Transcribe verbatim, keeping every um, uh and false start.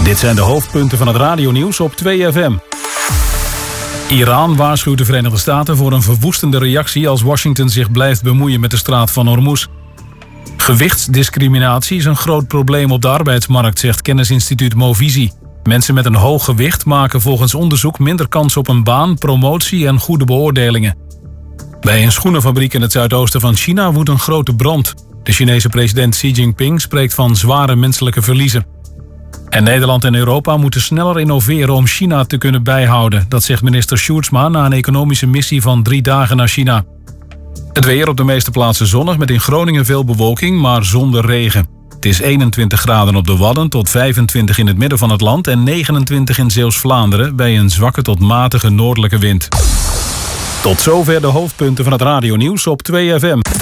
Dit zijn de hoofdpunten van het radionieuws op twee F M. Iran waarschuwt de Verenigde Staten voor een verwoestende reactie als Washington zich blijft bemoeien met de straat van Hormuz. Gewichtsdiscriminatie is een groot probleem op de arbeidsmarkt, zegt kennisinstituut Movisie. Mensen met een hoog gewicht maken volgens onderzoek minder kans op een baan, promotie en goede beoordelingen. Bij een schoenenfabriek in het zuidoosten van China woedt een grote brand. De Chinese president Xi Jinping spreekt van zware menselijke verliezen. En Nederland en Europa moeten sneller innoveren om China te kunnen bijhouden. Dat zegt minister Sjoerdsma na een economische missie van drie dagen naar China. Het weer op de meeste plaatsen zonnig met in Groningen veel bewolking, maar zonder regen. Het is eenentwintig graden op de Wadden tot vijfentwintig in het midden van het land en negenentwintig in Zeeuws-Vlaanderen bij een zwakke tot matige noordelijke wind. Tot zover de hoofdpunten van het radionieuws op twee F M.